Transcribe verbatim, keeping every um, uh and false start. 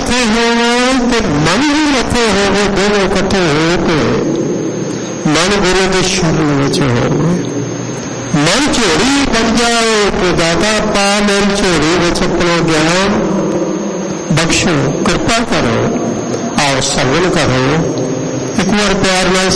ਮੱਥੇ ਹੋਵੇ ਤੇ ਮਨ ਵੀ ਮੱਥੇ ਹੋਵੇ, ਦੋਵੇਂ ਇਕੱਠੇ ਹੋ ਕੇ ਮਨ ਗੁਰੂ ਦੇ ਸ਼ਰਨ ਵਿੱਚ ਹੋਵੇ। ਮਨ ਝੋਲੀ ਬਣ ਜਾਏ ਤੇ ਦਾਤਾ ਪਾ ਮਨ ਝੋਲੀ ਵਿੱਚ ਆਪਣਾ ਗਿਆਨ ਬਖਸ਼ੋ, ਕਿਰਪਾ ਕਰੋ। ਆਓ ਸਰਵਣ ਕਰੋ। ਇੱਕ ਵਾਰ ਪਿਆਰ ਨਾਲ